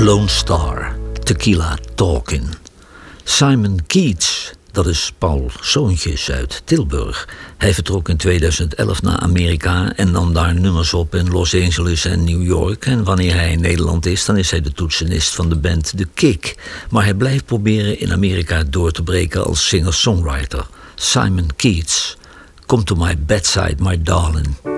Lone Star, Tequila Talkin'. Simon Keats, dat is Paul Zoontjes uit Tilburg. Hij vertrok in 2011 naar Amerika en nam daar nummers op in Los Angeles en New York. En wanneer hij in Nederland is, dan is hij de toetsenist van de band The Kick. Maar hij blijft proberen in Amerika door te breken als singer-songwriter. Simon Keats, Come to my bedside, my darling.